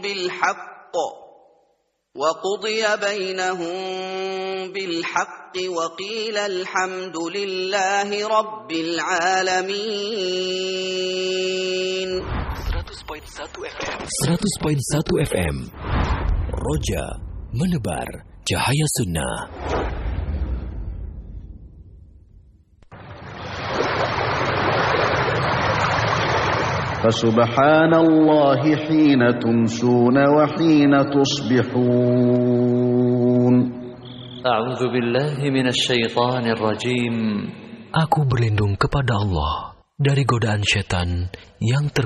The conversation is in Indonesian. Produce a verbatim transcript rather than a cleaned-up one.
بالحق وقضي بينهم بالحق وقيل الحمد لله رب العالمين. seratus koma satu F M Roja menebar cahaya sunnah. فسبحان الله حين تمسون وحين تصبحون. أعوذ بالله من الشيطان الرجيم. Aku berlindung kepada Allah dari godaan syaitan yang ter